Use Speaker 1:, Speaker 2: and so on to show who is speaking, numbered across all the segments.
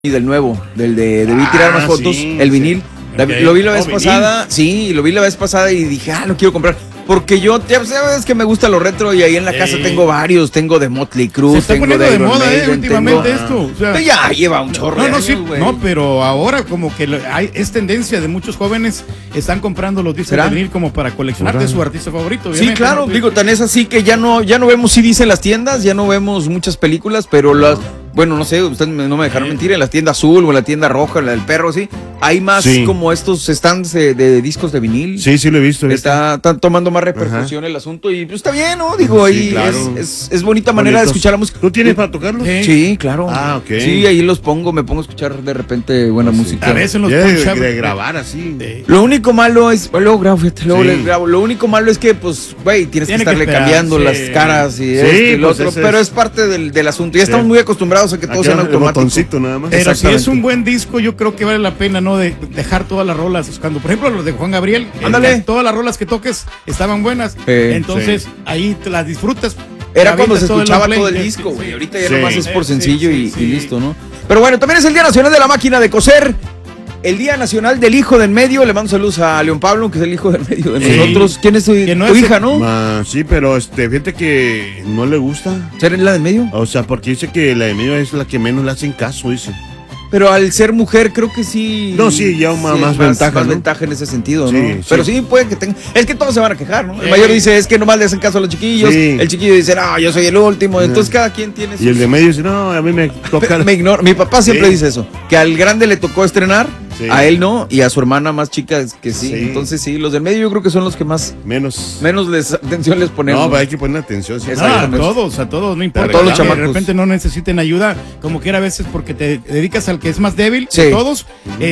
Speaker 1: Y del nuevo, debí tirar unas fotos,
Speaker 2: sí,
Speaker 1: el vinil.
Speaker 2: Okay.
Speaker 1: Lo vi la vez pasada, sí, lo vi la vez pasada y dije, lo quiero comprar. Porque yo, ya sabes que me gusta lo retro y ahí en la casa tengo varios, tengo de Motley Crue,
Speaker 2: se está
Speaker 1: tengo
Speaker 2: poniendo
Speaker 1: de
Speaker 2: de
Speaker 1: Iron
Speaker 2: moda,
Speaker 1: Maiden,
Speaker 2: últimamente
Speaker 1: tengo...
Speaker 2: esto. O sea,
Speaker 1: ya lleva un chorro de años,
Speaker 2: sí,
Speaker 1: güey.
Speaker 2: no, pero ahora como que es tendencia de muchos jóvenes están comprando los discos de vinil como para coleccionar de su artista favorito.
Speaker 1: Sí, claro, ¿no? Digo, tan es así que ya no vemos CDs en las tiendas, ya no vemos muchas películas, pero las... Bueno, no sé, ustedes no me dejaron mentir, en la tienda azul o en la tienda roja, la del perro, sí, hay más como estos stands de discos de vinil.
Speaker 2: Sí, lo he visto.
Speaker 1: Está tomando más repercusión el asunto y pues está bien, ¿no? Digo, ahí claro. es bonita manera de escuchar la música.
Speaker 2: ¿Tú tienes para tocarlos?
Speaker 1: Sí, claro.
Speaker 2: Ah, ok.
Speaker 1: Sí, ahí los pongo, me pongo a escuchar de repente buena música.
Speaker 2: A veces los de grabar así.
Speaker 1: Lo único malo es, luego grabo, fíjate, luego les grabo. Lo único malo es que, pues, güey, tienes que estarle cambiando las caras y el otro, pero es parte del asunto. Ya estamos muy acostumbrados a que todo sea automático.
Speaker 2: Nada más. Pero si es un buen disco, yo creo que vale la pena, ¿no? De dejar todas las rolas buscando. Por ejemplo, los de Juan Gabriel.
Speaker 1: Ándale.
Speaker 2: Todas las rolas que toques estaban buenas. Entonces, ahí te las disfrutas.
Speaker 1: Era cuando se escuchaba todo el disco, güey. Ahorita ya nomás es por sencillo y listo, ¿no? Pero bueno, también es el Día Nacional de la Máquina de Coser. El Día Nacional del Hijo del Medio. Le mando saludos a León Pablo, que es el hijo del medio de nosotros. ¿Quién es tu hija, no?
Speaker 3: Sí, pero fíjate que no le gusta.
Speaker 1: ¿Ser la del medio?
Speaker 3: O sea, porque dice que la del medio es la que menos le hacen caso, dice.
Speaker 1: Pero al ser mujer, creo que sí.
Speaker 3: No, sí, ya más ventaja.
Speaker 1: Más ventaja en ese sentido, ¿no? Pero sí puede que tenga. Es que todos se van a quejar, ¿no? El mayor dice, es que nomás le hacen caso a los chiquillos. El chiquillo dice, no, yo soy el último. Entonces cada quien tiene su.
Speaker 3: Y el de medio dice, no, a mí me toca.
Speaker 1: Me ignora. Mi papá siempre dice eso. Que al grande le tocó estrenar. A él no, y a su hermana más chica que sí. Entonces sí, los del medio yo creo que son los que más menos atención les ponemos.
Speaker 3: No, pero hay que poner atención.
Speaker 2: A todos, no importa.
Speaker 1: A todos los chamacos.
Speaker 2: De repente no necesiten ayuda, como quiera a veces porque te dedicas al que es más débil de todos,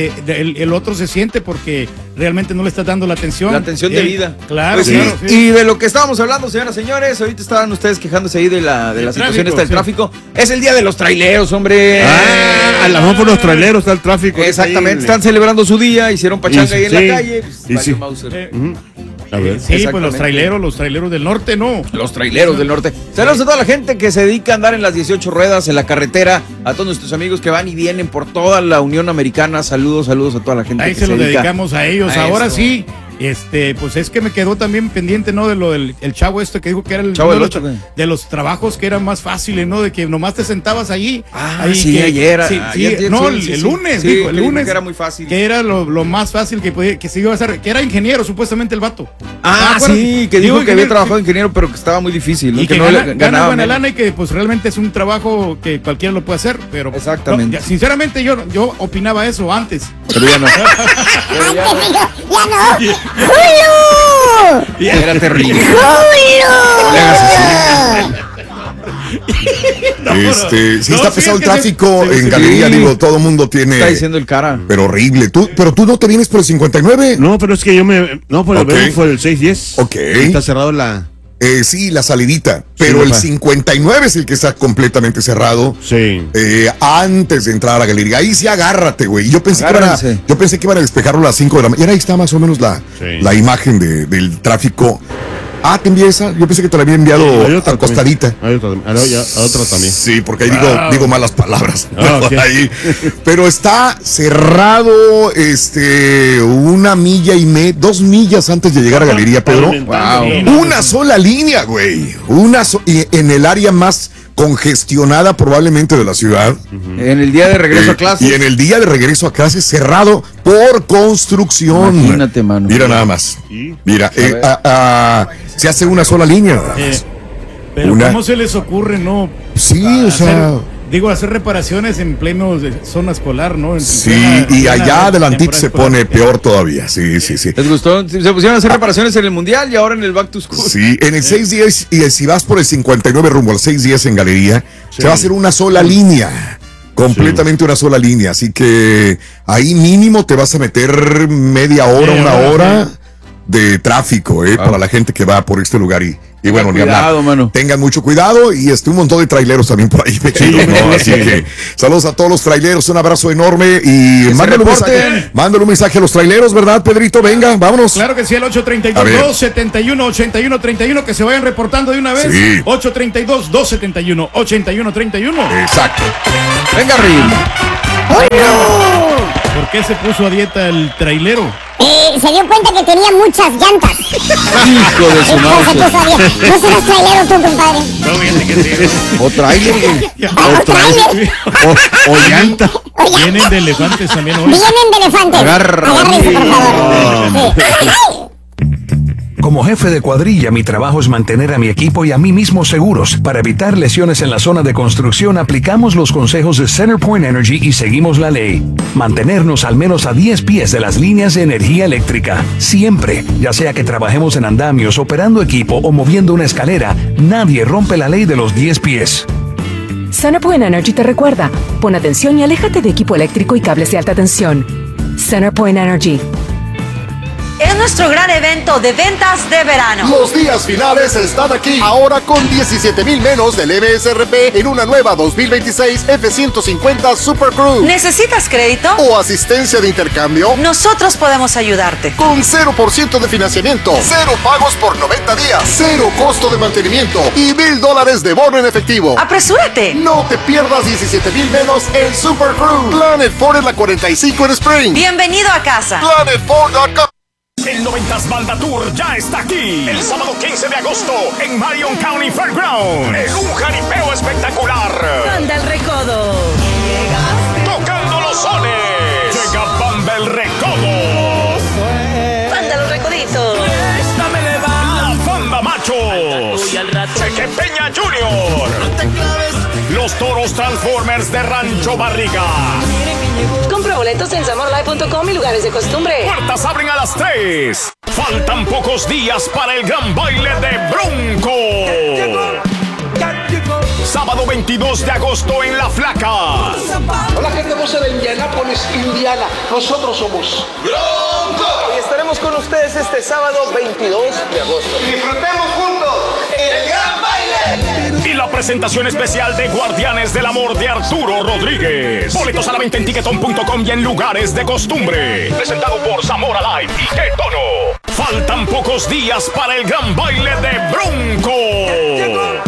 Speaker 2: el otro se siente porque realmente no le estás dando la atención.
Speaker 1: La atención debida.
Speaker 2: Claro,
Speaker 1: pues claro. Y de lo que estábamos hablando, señoras y señores, ahorita estaban ustedes quejándose ahí de la situación esta del tráfico. Es el día de los traileros, hombre.
Speaker 3: A la mejor por los traileros está el tráfico.
Speaker 1: Exactamente, están celebrando su día, hicieron pachanga ahí en la calle.
Speaker 2: A ver. Sí, pues los traileros del norte, ¿no?
Speaker 1: Los traileros del norte. Saludos a toda la gente que se dedica a andar en las 18 ruedas en la carretera, a todos nuestros amigos que van y vienen por toda la Unión Americana. Saludos a toda la gente
Speaker 2: ahí
Speaker 1: que
Speaker 2: se los dedicamos a ellos. Ahora
Speaker 1: eso.
Speaker 2: Sí. Pues es que me quedó también pendiente, ¿no? De lo del chavo que dijo que era el
Speaker 1: chavo
Speaker 2: de los trabajos que eran más fáciles, ¿no? De que nomás te sentabas allí.
Speaker 1: Ayer.
Speaker 2: El lunes, dijo, el lunes.
Speaker 1: Que era muy fácil.
Speaker 2: Que era lo más fácil que se iba a hacer, que era ingeniero, supuestamente el vato.
Speaker 1: Que dijo que había trabajado de ingeniero, pero que estaba muy difícil, ¿no?
Speaker 2: Y que no gana buena lana y que pues realmente es un trabajo que cualquiera lo puede hacer, pero
Speaker 1: exactamente.
Speaker 2: No, sinceramente yo opinaba eso antes.
Speaker 1: Pero ya no.
Speaker 4: Ya no. ¡Julio!
Speaker 1: Era terrible.
Speaker 4: Sí está pesado el tráfico en Galería, digo, todo el mundo tiene.
Speaker 1: Está diciendo el cara.
Speaker 4: Pero horrible. Pero tú no te vienes por el 59.
Speaker 3: No, pero es que no, por el fue el 610.
Speaker 4: Ok.
Speaker 3: Está cerrado
Speaker 4: sí, la salidita. Pero el 59 es el que está completamente cerrado.
Speaker 3: Sí.
Speaker 4: Antes de entrar a la galería. Ahí sí agárrate, güey. Yo pensé que iban a despejarlo a las 5 de la mañana. Y ahí está más o menos la imagen del tráfico. Te envié esa. Yo pensé que te la había enviado acostadita.
Speaker 3: Hay otra también.
Speaker 4: Sí, porque ahí digo malas palabras. Ahí. Pero está cerrado 1 milla y media, 2 millas antes de llegar a Galería, Pedro. Una sola línea, güey. Y en el área más congestionada probablemente de la ciudad.
Speaker 1: En el día de regreso a clases.
Speaker 4: Y en el día de regreso a clases cerrado por construcción.
Speaker 1: Imagínate, mano.
Speaker 4: Mira nada más. Mira, se hace una sola línea.
Speaker 2: Pero ¿cómo se les ocurre, no?
Speaker 4: Sí, o sea...
Speaker 2: hacer reparaciones en pleno zona escolar, ¿no?
Speaker 4: Y allá adelantito se pone peor todavía. Sí.
Speaker 1: ¿Les gustó? Se pusieron a hacer reparaciones en el Mundial y ahora en el Back to School.
Speaker 4: Sí, en el 610, y si vas por el 59 rumbo al 610 en Galería, se va a hacer una sola línea. Completamente una sola línea. Así que ahí mínimo te vas a meter media hora, una hora de tráfico, para la gente que va por este lugar y bueno, tengan mucho cuidado y un montón de traileros también por ahí metidos, ¿no? Así que saludos a todos los traileros, un abrazo enorme y mándale un mensaje a los traileros, ¿verdad, Pedrito? Venga, vámonos.
Speaker 2: Claro que sí, el 832-271-8131, que se vayan reportando de una vez. Sí. 832-271-8131.
Speaker 4: Exacto.
Speaker 1: Venga, Rin.
Speaker 2: ¿Por qué se puso a dieta el trailero?
Speaker 5: Se dio cuenta que tenía muchas llantas.
Speaker 1: Hijo de su madre.
Speaker 5: No serás trailero tú, compadre.
Speaker 2: No, fíjate que sí.
Speaker 1: O trailer, güey.
Speaker 5: O trailer.
Speaker 1: O llanta.
Speaker 2: Vienen de elefantes también hoy.
Speaker 5: Vienen de elefantes. Agárrense, por favor. Sí.
Speaker 6: Como jefe de cuadrilla, mi trabajo es mantener a mi equipo y a mí mismo seguros. Para evitar lesiones en la zona de construcción, aplicamos los consejos de CenterPoint Energy y seguimos la ley. Mantenernos al menos a 10 pies de las líneas de energía eléctrica. Siempre, ya sea que trabajemos en andamios, operando equipo o moviendo una escalera, nadie rompe la ley de los 10 pies.
Speaker 7: CenterPoint Energy te recuerda, pon atención y aléjate de equipo eléctrico y cables de alta tensión. CenterPoint Energy.
Speaker 8: Es nuestro gran evento de ventas de verano.
Speaker 9: Los días finales están aquí. Ahora con 17,000 menos del MSRP en una nueva 2026 F-150 Super Cruise.
Speaker 8: ¿Necesitas crédito?
Speaker 9: ¿O asistencia de intercambio?
Speaker 8: Nosotros podemos ayudarte.
Speaker 9: Con 0% de financiamiento, 0 pagos por 90 días, 0 costo de mantenimiento y $1,000 de bono en efectivo.
Speaker 8: ¡Apresúrate!
Speaker 9: No te pierdas 17,000 menos en Super Cruise. Planet Ford en la 45 en Spring.
Speaker 8: Bienvenido a casa.
Speaker 9: PlanetFord.com.
Speaker 10: El 90s Banda Tour ya está aquí. El sábado 15 de agosto en Marion County Fairgrounds. En un jaripeo espectacular.
Speaker 8: Banda El Recodo.
Speaker 10: Tocando los sones. Llega Banda El Recodo.
Speaker 8: Banda Los Recoditos.
Speaker 10: La Banda Machos. Cheque Peña Jr. Los Toros Transformers de Rancho Barriga.
Speaker 8: Compra boletos en samorlife.com y lugares de costumbre.
Speaker 10: Puertas abren a las 3. Faltan pocos días para el gran baile de Bronco. Sábado 22 de agosto en La Flaca.
Speaker 11: Hola, gente hermosa de Indianápolis, Indiana. Nosotros somos
Speaker 12: Bronco. Y estaremos con ustedes este sábado 22 de agosto.
Speaker 11: Disfrutemos juntos el gran baile.
Speaker 10: Y la presentación especial de Guardianes del Amor de Arturo Rodríguez. Boletos a la venta en Ticketon.com y en lugares de costumbre. Presentado por Zamora Live y Qué Tono. Faltan pocos días para el gran baile de Bronco.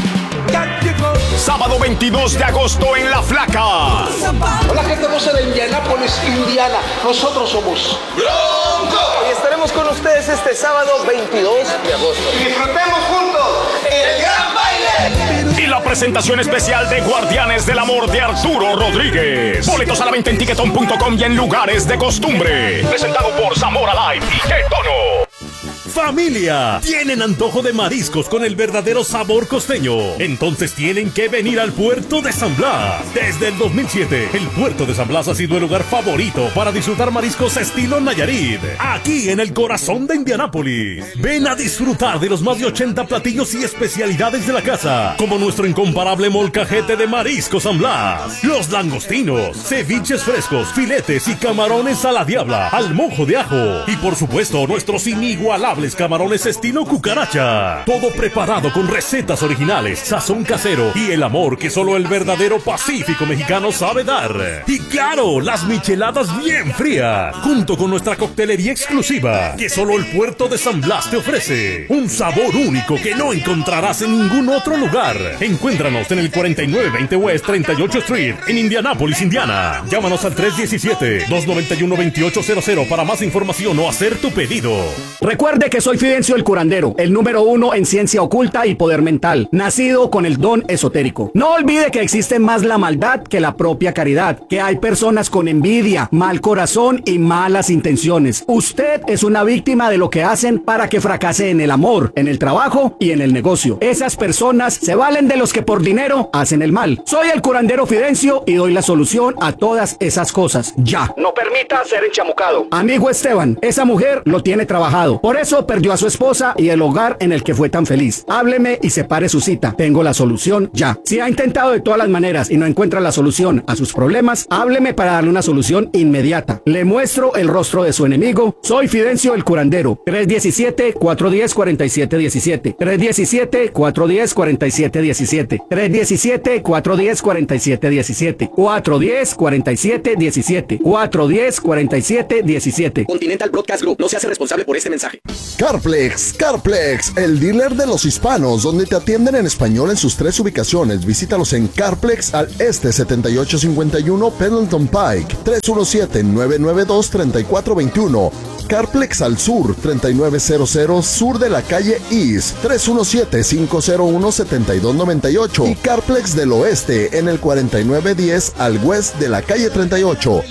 Speaker 10: Sábado 22 de agosto en La Flaca.
Speaker 11: Hola, gente hermosa de Indianápolis, Indiana. Nosotros somos
Speaker 12: Bronco. Y estaremos con ustedes este sábado 22 de agosto.
Speaker 11: Disfrutemos juntos el gran baile.
Speaker 10: Y la presentación especial de Guardianes del Amor de Arturo Rodríguez. Boletos a la venta en Ticketon.com y en lugares de costumbre. Presentado por Zamora Live y Qué Tono.
Speaker 13: Familia, ¿tienen antojo de mariscos con el verdadero sabor costeño? Entonces tienen que venir al puerto de San Blas. Desde el 2007, el puerto de San Blas ha sido el lugar favorito para disfrutar mariscos estilo Nayarit, aquí en el corazón de Indianápolis. Ven a disfrutar de los más de 80 platillos y especialidades de la casa, como nuestro incomparable molcajete de mariscos San Blas, los langostinos, ceviches frescos, filetes y camarones a la diabla, al mojo de ajo, y por supuesto nuestros inigualables camarones estilo cucaracha. Todo preparado con recetas originales, sazón casero y el amor que solo el verdadero Pacífico mexicano sabe dar. Y claro, las micheladas bien frías, junto con nuestra coctelería exclusiva que solo el puerto de San Blas te ofrece. Un sabor único que no encontrarás en ningún otro lugar. Encuéntranos en el 4920 West 38 Street en Indianápolis, Indiana. Llámanos al 317-291-2800 para más información o hacer tu pedido.
Speaker 14: Recuerde que soy Fidencio el curandero, el número 1 en ciencia oculta y poder mental, nacido con el don esotérico. No olvide que existe más la maldad que la propia caridad, que hay personas con envidia, mal corazón y malas intenciones. Usted es una víctima de lo que hacen para que fracase en el amor, en el trabajo y en el negocio. Esas personas se valen de los que por dinero hacen el mal. Soy el curandero Fidencio y doy la solución a todas esas cosas. Ya. No permita ser enchamucado. Amigo Esteban, esa mujer lo tiene trabajado. Por eso perdió a su esposa y el hogar en el que fue tan feliz. Hábleme y separe su cita. Tengo la solución ya. Si ha intentado de todas las maneras y no encuentra la solución a sus problemas, hábleme para darle una solución inmediata. Le muestro el rostro de su enemigo. Soy Fidencio el curandero. 317-410-4717. 317-410-4717. 317-410-4717. 410-4717. 410-4717.
Speaker 15: Continental Broadcast Group no se hace responsable por este mensaje.
Speaker 9: Carplex, el dealer de los hispanos, donde te atienden en español en sus 3 ubicaciones. Visítalos en Carplex al este 7851 Pendleton Pike, 317-992-3421. Carplex al sur, 3900 sur de la calle East, 317-501-7298. Y Carplex del oeste en el 4910 al west de la calle 38,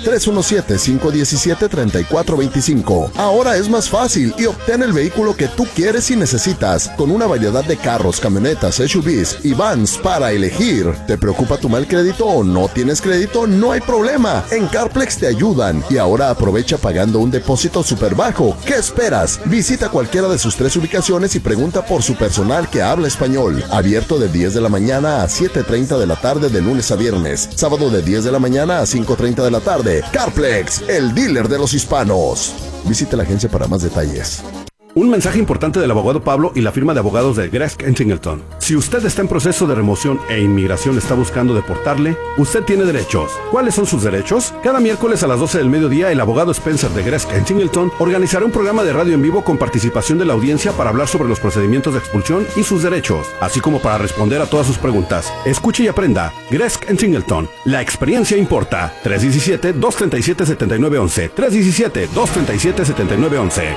Speaker 9: 317-517-3425. Ahora es más fácil y obtén el vehículo que tú quieres y necesitas, con una variedad de carros, camionetas, SUVs y vans para elegir. ¿Te preocupa tu mal crédito o no tienes crédito? No hay problema. En Carplex te ayudan. Y ahora aprovecha pagando un depósito súper bajo. ¿Qué esperas? Visita cualquiera de sus 3 ubicaciones y pregunta por su personal que habla español. Abierto de 10 de la mañana a 7:30 de la tarde de lunes a viernes. Sábado de 10 de la mañana a 5:30 de la tarde. Carplex, el dealer de los hispanos. Visite la agencia para más detalles.
Speaker 15: Un mensaje importante del abogado Pablo y la firma de abogados de Gresk & Singleton. Si usted está en proceso de remoción e inmigración está buscando deportarle, usted tiene derechos. ¿Cuáles son sus derechos? Cada miércoles a las 12 del mediodía, el abogado Spencer de Gresk & Singleton organizará un programa de radio en vivo con participación de la audiencia para hablar sobre los procedimientos de expulsión y sus derechos, así como para responder a todas sus preguntas. Escuche y aprenda. Gresk & Singleton. La experiencia importa. 317-237-7911. 317-237-7911.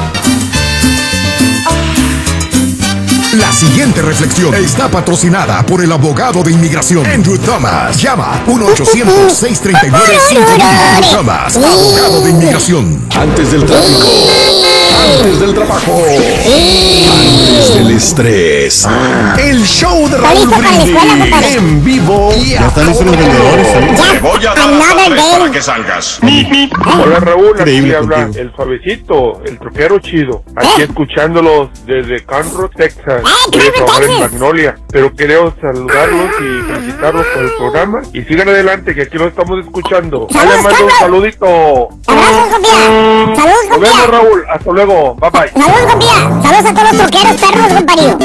Speaker 4: La siguiente reflexión está patrocinada por el abogado de inmigración Andrew Thomas. Llama 1-800-639-5000. Thomas, abogado de inmigración.
Speaker 10: Antes del tráfico, antes del trabajo, antes del estrés. El show de Raúl Brindis en vivo.
Speaker 3: Ya están listos los vendedores.
Speaker 10: Te voy a dar las llaves para que salgas.
Speaker 16: Hola Raúl,
Speaker 3: Increíble
Speaker 16: aquí habla
Speaker 3: contigo.
Speaker 16: el suavecito, el troquero chido. Aquí escuchándolos desde Conroe, Texas. Voy a trabajar en Magnolia, pero quiero saludarlos y felicitarlos por el programa. Y sigan adelante, que aquí lo estamos escuchando. Ahí les mando un saludito.
Speaker 5: Abrazos, compía. Saludos,
Speaker 16: Nos vemos,
Speaker 5: compía.
Speaker 16: Raúl. Hasta luego. Bye bye.
Speaker 5: Saludos, compía. Saludos a todos los troqueros perros, compañero.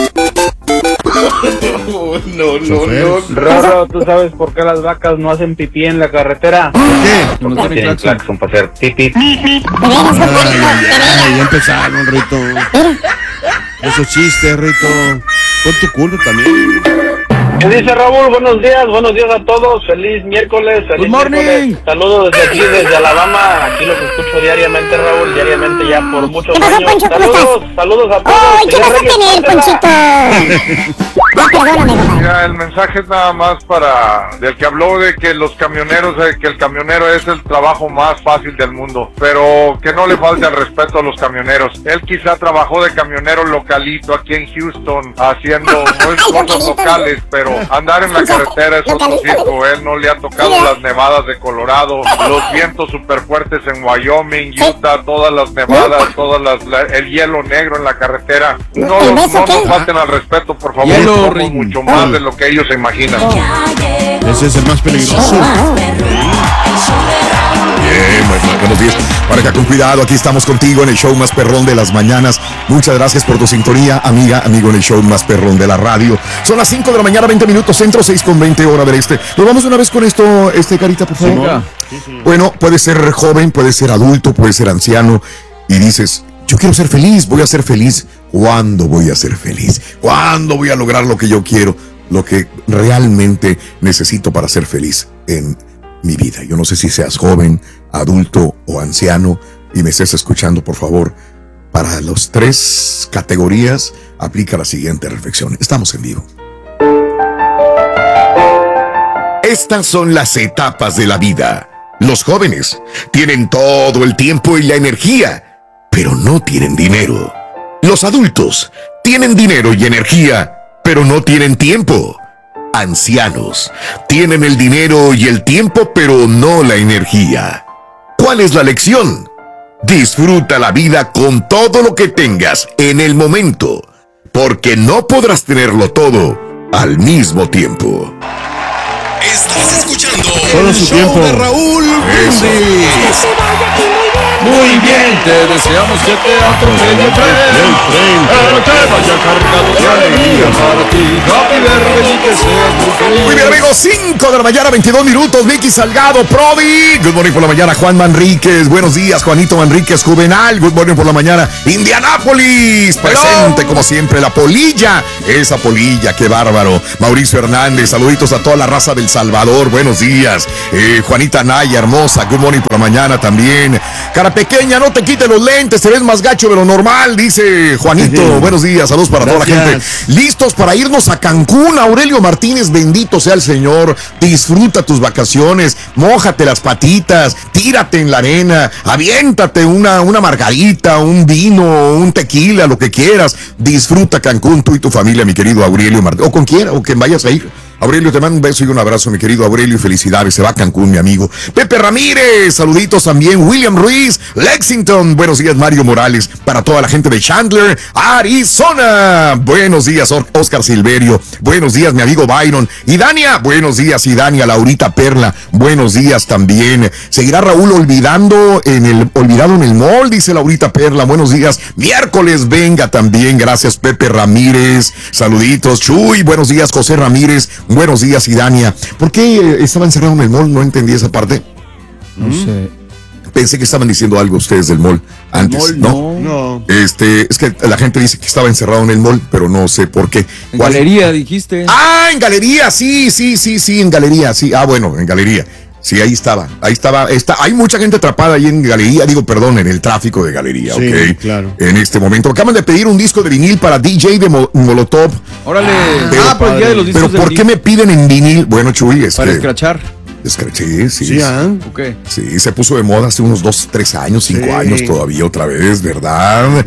Speaker 16: No.
Speaker 17: Raro, ¿tú sabes por qué las vacas no hacen pipí en la carretera?
Speaker 3: ¿Por qué?
Speaker 17: Porque no tienen claxon para hacer pipí.
Speaker 3: Ay, ya empezaron, Rito. Esos chistes, Rito. Con tu culo también.
Speaker 17: ¿Qué dice Raúl? Buenos días a todos. Feliz miércoles. Feliz miércoles. Saludos desde aquí, desde Alabama. Aquí los escucho diariamente, Raúl. Diariamente ya por muchos
Speaker 5: ¿Qué pasó,
Speaker 17: años.
Speaker 5: Poncho? ¿Cómo
Speaker 17: Saludos a todos.
Speaker 5: ¡Ay, qué vas a tener, Ponchito! Ya, perdóname, compadre.
Speaker 16: Mira, el mensaje es nada más para del que habló de que los camioneros, que el camionero es el trabajo más fácil del mundo, pero que no le falte el respeto a los camioneros. Él quizá trabajó de camionero localito aquí en Houston, haciendo cosas locales, pero andar en la carretera es otro circo. Él no le ha tocado las nevadas de Colorado, los vientos súper fuertes en Wyoming, Utah, todas las nevadas, el hielo negro en la carretera. No nos falten al respeto, por favor. Somos mucho más de lo que ellos se imaginan.
Speaker 3: Ese es el más peligroso.
Speaker 4: Bien, buenos días. Pareja, con cuidado, aquí estamos contigo en el show más perrón de las mañanas. Muchas gracias por tu sintonía, amiga, amigo, en el show más perrón de la radio. Son las 5 de la mañana, 20 minutos, centro, 6:20 hora del este. Nos vamos una vez con esto, Carita, por favor.
Speaker 3: Sí.
Speaker 4: Bueno, puede ser joven, puede ser adulto, puede ser anciano, y dices, yo quiero ser feliz, voy a ser feliz. ¿Cuándo voy a ser feliz? ¿Cuándo voy a lograr lo que yo quiero? Lo que realmente necesito para ser feliz en mi vida. Yo no sé si seas joven, adulto o anciano y me estés escuchando, por favor. Para las 3 categorías, aplica la siguiente reflexión. Estamos en vivo. Estas son las etapas de la vida. Los jóvenes tienen todo el tiempo y la energía, pero no tienen dinero. Los adultos tienen dinero y energía, pero no tienen tiempo. Ancianos tienen el dinero y el tiempo, pero no la energía. ¿Cuál es la lección? Disfruta la vida con todo lo que tengas en el momento, porque no podrás tenerlo todo al mismo tiempo.
Speaker 10: Estás escuchando
Speaker 3: Todo
Speaker 10: el
Speaker 3: su
Speaker 10: show
Speaker 3: tiempo
Speaker 10: de Raúl Brindis.
Speaker 1: Muy bien, te deseamos que te atropelle el tren, pero que vaya cargado de alegría para ti. Happy birthday y que seas muy feliz.
Speaker 4: Muy bien, amigos, 5 de la mañana, 22 minutos. Vicky Salgado, Prodi. Good morning por la mañana, Juan Manríquez. Buenos días, Juanito Manríquez, Juvenal. Good morning por la mañana, Indianápolis. Presente, como siempre, la polilla. Esa polilla, qué bárbaro. Mauricio Hernández, saluditos a toda la raza del Salvador. Buenos días. Juanita Naya, hermosa. Good morning por la mañana también. Cara pequeña, no te quites los lentes, te ves más gacho de lo normal, dice Juanito. Buenos días, saludos para toda la gente. Listos para irnos a Cancún. Aurelio Martínez, bendito sea el Señor. Disfruta tus vacaciones, mójate las patitas, tírate en la arena, aviéntate una margarita, un vino, un tequila, lo que quieras. Disfruta Cancún, tú y tu familia, mi querido Aurelio Martínez, o con quiera, o quien vayas a ir. Aurelio, te mando un beso y un abrazo, mi querido Aurelio, y felicidades. Se va a Cancún, mi amigo. Pepe Ramírez, saluditos también. William Ruiz, Lexington. Buenos días, Mario Morales. Para toda la gente de Chandler, Arizona. Buenos días, Oscar Silverio. Buenos días, mi amigo Byron. Y Dania, buenos días, y Dania, Laurita Perla. Buenos días también. Seguirá Raúl olvidado en el mall, dice Laurita Perla. Buenos días. Miércoles, venga también. Gracias, Pepe Ramírez. Saluditos. Chuy, buenos días, José Ramírez. Buenos días, Idania. ¿Por qué estaba encerrado en el mall? No entendí esa parte.
Speaker 1: No sé.
Speaker 4: Pensé que estaban diciendo algo ustedes del mall antes.
Speaker 1: El mall, no.
Speaker 4: Es que la gente dice que estaba encerrado en el mall, pero no sé por qué.
Speaker 1: En galería, dijiste.
Speaker 4: Ah, en galería, sí, en galería, sí. Ah, bueno, en galería. Sí, ahí estaba. Hay mucha gente atrapada ahí en galería, en el tráfico de galería,
Speaker 3: sí,
Speaker 4: ¿ok?
Speaker 3: Claro.
Speaker 4: En este momento. Acaban de pedir un disco de vinil para DJ de Molotov.
Speaker 1: Órale.
Speaker 4: Pero
Speaker 1: el día de los discos.
Speaker 4: Pero ¿por qué me piden en vinil? Bueno, Chuy, es
Speaker 1: para
Speaker 4: que...
Speaker 1: escrachar.
Speaker 4: Sí,
Speaker 1: Okay.
Speaker 4: Sí, se puso de moda hace unos 2, 3 años, 5 años todavía otra vez, ¿verdad?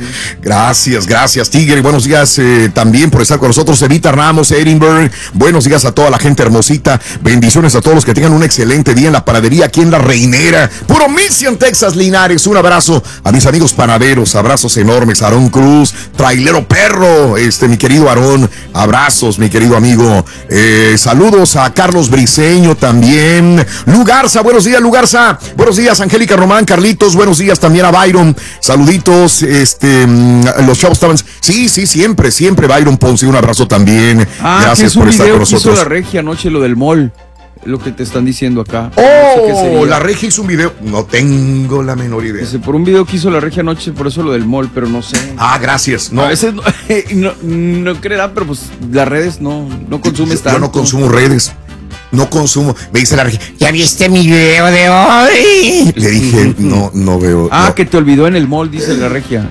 Speaker 4: Gracias, Tigre. Buenos días también por estar con nosotros, Evita Ramos, Edinburgh. Buenos días a toda la gente hermosita. Bendiciones a todos los que tengan un excelente día en la panadería aquí en La Reinera. Puro Mission, Texas, Linares. Un abrazo a mis amigos panaderos, abrazos enormes. Aarón Cruz, Trailero Perro, mi querido Aarón, abrazos, mi querido amigo. Saludos a Carlos Briseño también. Lugarza, buenos días, Lugarza. Buenos días, Angélica Román, Carlitos. Buenos días también a Byron. Saluditos, los chavos estaban. Sí, siempre, Byron Ponce. Un abrazo también. Gracias por estar con nosotros.
Speaker 1: Hizo la Regia anoche lo del mall. Lo que te están diciendo acá.
Speaker 4: No sé la Regia hizo un video. No tengo la menor idea.
Speaker 1: Por un video que hizo la Regia anoche, por eso lo del mall, pero no sé.
Speaker 4: Gracias. No.
Speaker 1: A veces no creerán, pero pues las redes no consumes tanto.
Speaker 4: Yo no consumo redes. No consumo. Me dice la Regia, ¿ya viste mi video de hoy? Le dije, no veo. No.
Speaker 1: Que te olvidó en el mall, dice la Regia.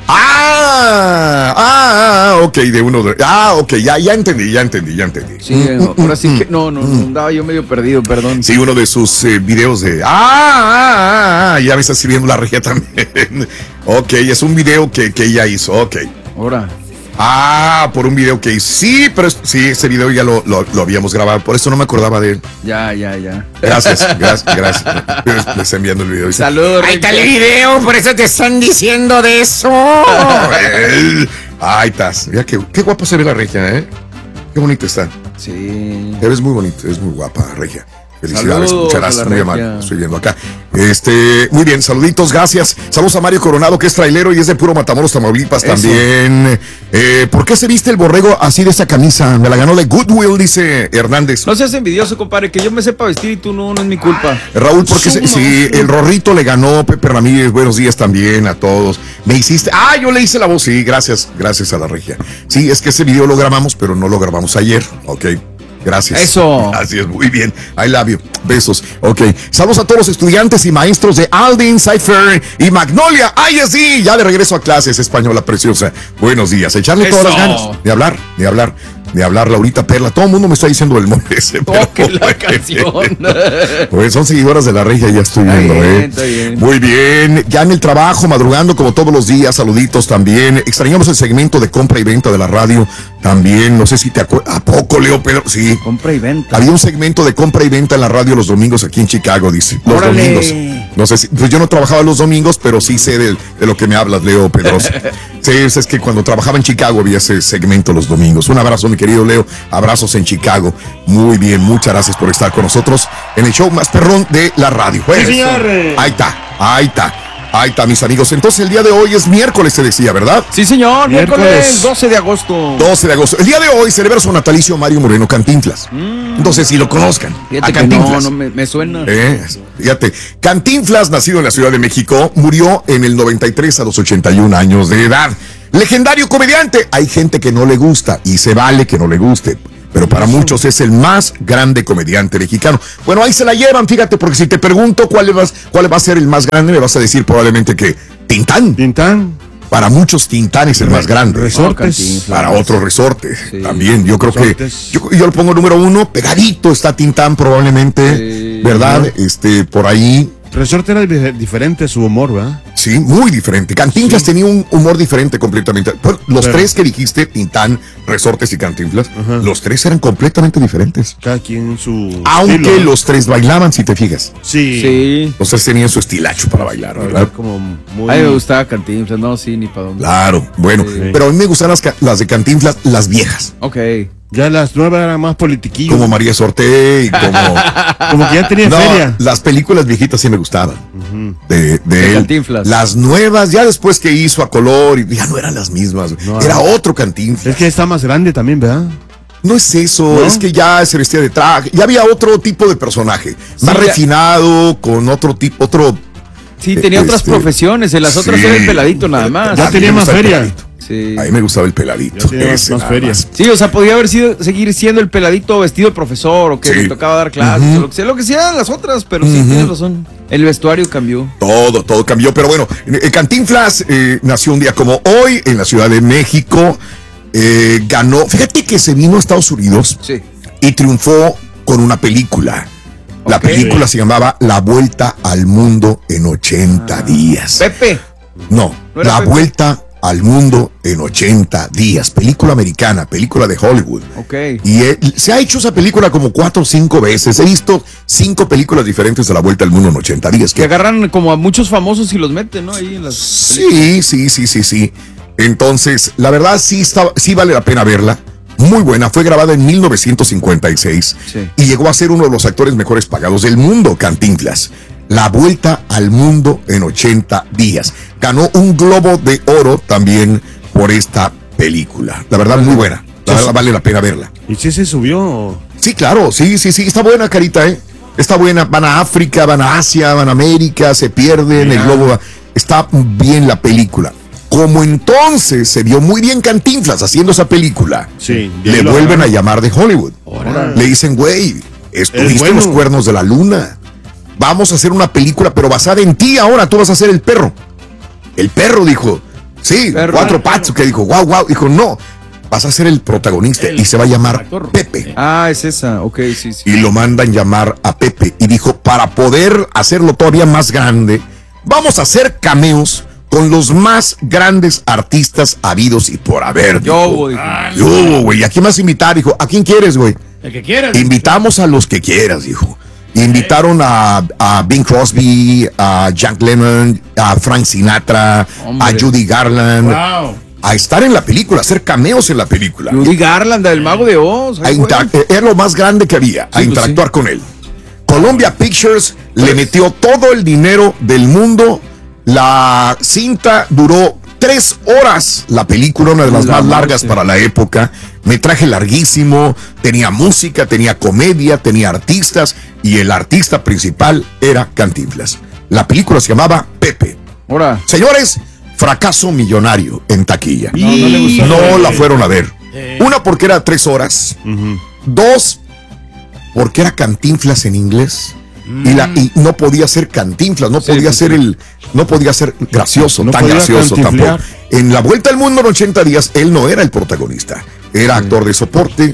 Speaker 4: Ok, ok, ya entendí.
Speaker 1: Sí, ahora sí que no, andaba yo medio perdido, perdón.
Speaker 4: Sí, uno de sus videos de ya me está escribiendo la Regia también. Ok, es un video que ella hizo, ok.
Speaker 1: Ahora.
Speaker 4: Por un video que hizo. Sí, pero sí, ese video ya lo habíamos grabado, por eso no me acordaba de él.
Speaker 1: Ya.
Speaker 4: Gracias. Les enviando el video.
Speaker 1: Saludos.
Speaker 5: Ahí está el video, por eso te están diciendo de eso.
Speaker 4: Ahí estás. Mira qué guapa se ve la Regia, ¿eh? Qué bonita está.
Speaker 1: Sí.
Speaker 4: Eres muy bonito, es muy guapa, Regia. Felicidades,
Speaker 1: saludos,
Speaker 4: muchas gracias, muy amable. Estoy viendo acá. Muy bien, saluditos, gracias. Saludos a Mario Coronado, que es trailero y es de puro Matamoros, Tamaulipas. Eso. También. ¿Por qué se viste el borrego así de esa camisa? Me la ganó de Goodwill, dice Hernández.
Speaker 1: No seas envidioso, compadre, que yo me sepa vestir y tú no es mi culpa.
Speaker 4: Raúl, porque el Rorrito le ganó, Pepe Ramírez, buenos días también a todos. Me hiciste, yo le hice la voz, sí, gracias a la Regia. Sí, es que ese video lo grabamos, pero no lo grabamos ayer, ok. Gracias.
Speaker 1: Eso.
Speaker 4: Así es, muy bien. I love you. Besos. Ok. Saludos a todos los estudiantes y maestros de Aldin, Cypher y Magnolia. ¡Ay, sí! Ya de regreso a clases, española preciosa. Buenos días. Echarle todas las ganas. Ni hablar, Laurita Perla. Todo el mundo me está diciendo el nombre ese.
Speaker 1: Toque la canción.
Speaker 4: Pues son seguidoras de la Regia, ya estoy viendo,
Speaker 1: Está bien.
Speaker 4: Muy bien. Ya en el trabajo, madrugando como todos los días. Saluditos también. Extrañamos el segmento de compra y venta de la radio. También, no sé si te acuerdas. ¿A poco, Leo Pedro? Sí.
Speaker 1: Compra y venta.
Speaker 4: Había un segmento de compra y venta en la radio los domingos aquí en Chicago, dice. Los domingos. No sé si, pues yo no trabajaba los domingos, pero sí sé de lo que me hablas, Leo Pedroso. Sí, es que cuando trabajaba en Chicago había ese segmento los domingos. Un abrazo, mi querido Leo. Abrazos en Chicago. Muy bien, muchas gracias por estar con nosotros en el show más perrón de la radio.
Speaker 3: Sí, señor.
Speaker 4: Ahí está. Ahí está, mis amigos. Entonces, el día de hoy es miércoles, se decía, ¿verdad?
Speaker 1: Sí, señor. Miércoles 12 de agosto.
Speaker 4: 12 de agosto. El día de hoy celebra su natalicio Mario Moreno Cantinflas. Entonces, si lo conozcan.
Speaker 1: Fíjate a Cantinflas. No, me suena.
Speaker 4: Fíjate. Cantinflas, nacido en la Ciudad de México, murió en el 93 a los 81 años de edad. Legendario comediante. Hay gente que no le gusta y se vale que no le guste. Pero para muchos es el más grande comediante mexicano. Bueno, ahí se la llevan, fíjate, porque si te pregunto cuál va a ser el más grande, me vas a decir probablemente que Tintán.
Speaker 3: Tintán.
Speaker 4: Para muchos Tintán es el más grande.
Speaker 3: Resortes.
Speaker 4: Para otros Resortes. Sí. También, yo creo Resortes. Que yo lo pongo número 1, pegadito está Tintán probablemente, ¿verdad? Por ahí.
Speaker 3: Resorte era diferente su humor, ¿verdad?
Speaker 4: Sí, muy diferente. Cantinflas tenía un humor diferente completamente. Los tres que dijiste, Tintán, Resortes y Cantinflas, los tres eran completamente diferentes.
Speaker 3: Cada quien su
Speaker 4: Aunque estilo, los tres bailaban, si te fijas.
Speaker 1: Sí.
Speaker 4: Los tres tenían su estilacho para bailar, ¿verdad?
Speaker 1: Como muy... A mí me gustaba Cantinflas, no, sí, ni para dónde.
Speaker 4: Claro, bueno, pero a mí me gustan las de Cantinflas, las viejas.
Speaker 1: Ok.
Speaker 3: Ya las nuevas eran más politiquillos.
Speaker 4: Como María Sorté,
Speaker 3: como que ya tenía feria.
Speaker 4: Las películas viejitas sí me gustaban. De él.
Speaker 1: Cantinflas.
Speaker 4: Las nuevas, ya después que hizo A Color, ya no eran las mismas. No, era otro Cantinflas.
Speaker 3: Es que está más grande también, ¿verdad?
Speaker 4: No es eso, es que ya se vestía de traje. Ya había otro tipo de personaje. Más refinado, con otro tipo,
Speaker 1: Sí, tenía otras profesiones. En las otras era el peladito nada más.
Speaker 3: Ya tenía más feria.
Speaker 4: Sí. A mí me gustaba el peladito.
Speaker 3: Más feria.
Speaker 1: Sí, o sea, podía haber seguir siendo el peladito vestido de profesor o que le tocaba dar clases o lo que sea las otras, pero sí, tienes razón. El vestuario cambió.
Speaker 4: Todo cambió, pero bueno, Cantinflas nació un día como hoy en la Ciudad de México, ganó, fíjate que se vino a Estados Unidos y triunfó con una película. La película se llamaba La Vuelta al Mundo en 80 días.
Speaker 1: Pepe.
Speaker 4: No, La Pepe. Vuelta al Mundo en 80 días. Película americana, película de Hollywood. Y se ha hecho esa película como 4 o 5 veces. He visto 5 películas diferentes de La Vuelta al Mundo en 80 días.
Speaker 1: Que agarran como a muchos famosos y los meten, ¿no? Ahí en las
Speaker 4: Sí. Entonces, la verdad sí vale la pena verla. Muy buena, fue grabada en 1956 y llegó a ser uno de los actores mejores pagados del mundo, Cantinflas. La Vuelta al Mundo en 80 días. Ganó un Globo de Oro también por esta película. La verdad, muy buena. La verdad, vale la pena verla.
Speaker 3: ¿Y si se subió?
Speaker 4: Sí, claro, sí. Está buena, Carita, Está buena. Van a África, van a Asia, van a América, se pierden, el globo. Está bien la película. Como entonces se vio muy bien Cantinflas haciendo esa película, le vuelven a llamar de Hollywood. Le dicen, güey, estuviste en Los Cuernos de la Luna. Vamos a hacer una película, pero basada en ti ahora. Tú vas a ser el perro. El perro dijo, sí, perro, 4 patos, que dijo, wow. Dijo, no, vas a ser el protagonista y se va a llamar Pepe.
Speaker 1: Es esa, ok, sí.
Speaker 4: Y lo mandan llamar a Pepe. Y dijo, para poder hacerlo todavía más grande, vamos a hacer cameos con los más grandes artistas habidos y por haber. Güey. ¿A quién vas a invitar? Dijo, ¿a quién quieres, güey?
Speaker 2: El que quieras.
Speaker 4: Invitamos a los que quieras, dijo. Invitaron a Bing Crosby, a Jack Lemmon, a Frank Sinatra, a Judy Garland. A estar en la película, a hacer cameos en la película.
Speaker 1: Judy Garland, el Mago de Oz.
Speaker 4: Era lo más grande que había, a interactuar con él. Columbia Pictures le metió todo el dinero del mundo. La cinta duró 3 horas. La película, una de las más largas para la época. Metraje larguísimo. Tenía música, tenía comedia, tenía artistas. Y el artista principal era Cantinflas. La película se llamaba Pepe. Señores, fracaso millonario en taquilla. No la fueron a ver. Una, porque era 3 horas. 2, porque era Cantinflas en inglés. Y no podía ser Cantinflas, no podía ser gracioso, tan gracioso tampoco. En La Vuelta al Mundo en 80 días, él no era el protagonista, era actor de soporte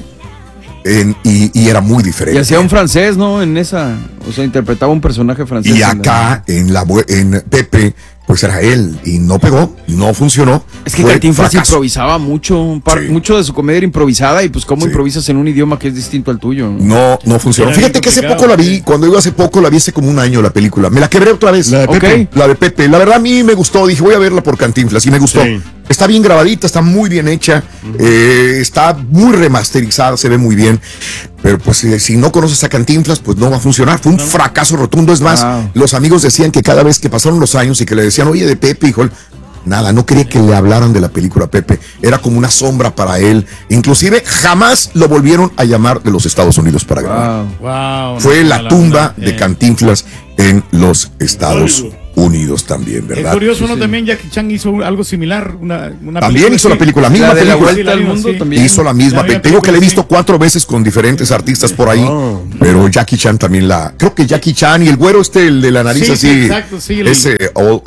Speaker 4: y era muy diferente.
Speaker 1: Y hacía un francés, ¿no? En esa, o sea, interpretaba un personaje francés.
Speaker 4: Y acá, en Pepe, pues era él, y no pegó, no funcionó.
Speaker 1: Es que Cantinflas improvisaba mucho, mucho de su comedia era improvisada, y pues cómo improvisas en un idioma que es distinto al tuyo.
Speaker 4: No funcionó. Fíjate que hace poco la vi, cuando iba hace poco, la vi hace como un año la película. Me la quebré otra vez.
Speaker 3: La de Pepe.
Speaker 4: La de Pepe. La verdad a mí me gustó, dije voy a verla por Cantinflas, y me gustó. Está bien grabadita, está muy bien hecha, está muy remasterizada, se ve muy bien. Pero pues si no conoces a Cantinflas, pues no va a funcionar. Fue un fracaso rotundo. Es más, los amigos decían que cada vez que pasaron los años y que le decían, oye, de Pepe, hijo, nada, no quería que le hablaran de la película Pepe. Era como una sombra para él. Inclusive jamás lo volvieron a llamar de los Estados Unidos para grabar. Fue la tumba de Cantinflas en los Estados Unidos también, ¿verdad?
Speaker 2: Es curioso, ¿no? También Jackie Chan hizo algo similar.
Speaker 4: También hizo la película, misma
Speaker 1: de la Vuelta al Mundo también.
Speaker 4: Hizo la misma. Tengo que la he visto 4 veces con diferentes artistas por ahí. Pero Jackie Chan también creo que Jackie Chan y el güero el de la nariz así.
Speaker 2: Exacto, sí.
Speaker 4: Ese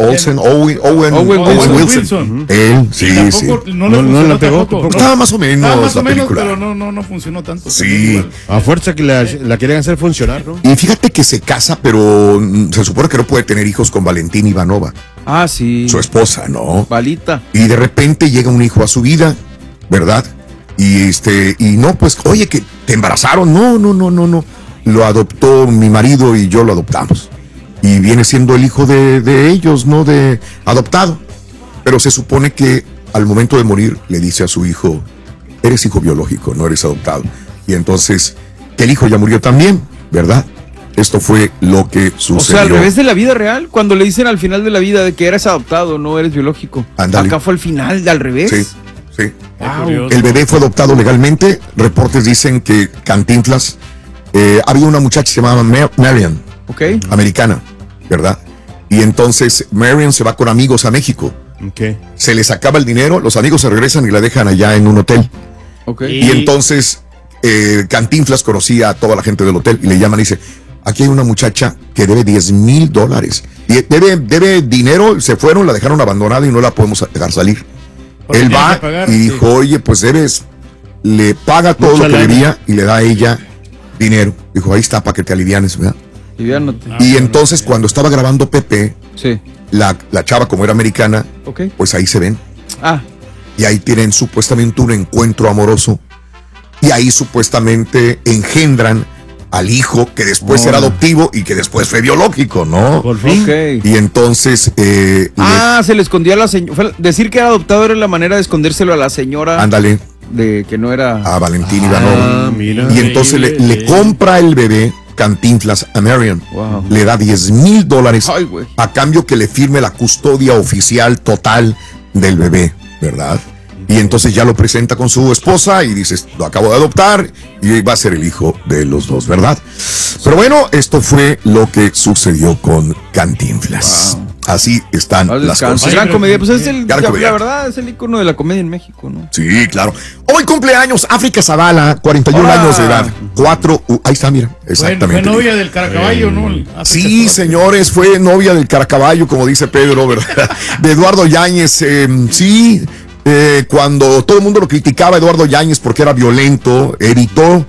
Speaker 4: Owen Wilson. Él, sí.
Speaker 2: No la pegó.
Speaker 4: Estaba más o menos la película.
Speaker 2: Pero no funcionó tanto.
Speaker 3: Sí. A fuerza que la querían hacer funcionar, ¿no?
Speaker 4: Y fíjate que se casa, pero se supone que no puede tener hijos con Valentina Ivanova.
Speaker 1: Ah, sí.
Speaker 4: Su esposa, ¿no?
Speaker 1: Valita.
Speaker 4: Y de repente llega un hijo a su vida, ¿verdad? Y no, pues, oye, que te embarazaron. No. Lo adoptó mi marido y yo lo adoptamos. Y viene siendo el hijo de ellos, ¿no? De adoptado. Pero se supone que al momento de morir le dice a su hijo, eres hijo biológico, no eres adoptado. Y entonces, que el hijo ya murió también, ¿verdad? Esto fue lo que sucedió.
Speaker 1: O sea, al revés de la vida real, cuando le dicen al final de la vida de que eres adoptado, no eres biológico.
Speaker 4: Andale.
Speaker 1: Acá fue al final, al revés.
Speaker 4: Sí. Wow. El bebé fue adoptado legalmente. Reportes dicen que Cantinflas, había una muchacha que se llamaba Marian, americana, ¿verdad? Y entonces Marian se va con amigos a México. Se les acaba el dinero, los amigos se regresan y la dejan allá en un hotel. Y entonces Cantinflas conocía a toda la gente del hotel y le llaman y dice, aquí hay una muchacha que debe $10,000. Y debe dinero, se fueron, la dejaron abandonada y no la podemos dejar salir. Él va y dijo, oye, pues le paga todo lo que debía y le da a ella dinero. Dijo, ahí está, para que te alivianes, ¿verdad? Y entonces cuando estaba grabando Pepe, la chava, como era americana, pues ahí se ven. Y ahí tienen supuestamente un encuentro amoroso. Y ahí supuestamente engendran al hijo que después era adoptivo y que después fue biológico, ¿no? Y entonces
Speaker 1: se le escondió a la señora. Decir que era adoptado era la manera de escondérselo a la señora.
Speaker 4: Ándale.
Speaker 1: De que no era.
Speaker 4: A Valentina Ivanova. Y entonces le compra el bebé Cantinflas a Marian. Le da $10,000 a cambio que le firme la custodia oficial total del bebé, ¿verdad? Y entonces ya lo presenta con su esposa y dices, lo acabo de adoptar y va a ser el hijo de los dos, ¿verdad? Pero bueno, esto fue lo que sucedió con Cantinflas. Así están las cosas.
Speaker 1: Gran comedia, pues es la verdad, es el ícono de la comedia en México, ¿no?
Speaker 4: Sí, claro. Hoy cumpleaños África Zavala, 41 años de edad. Ahí está, mira, exactamente.
Speaker 2: Fue novia del Caracaballo, ¿no?
Speaker 4: Sí, señores, fue novia del Caracaballo, como dice Pedro, ¿verdad? De Eduardo Yáñez, sí. Cuando todo el mundo lo criticaba a Eduardo Yáñez porque era violento, evitó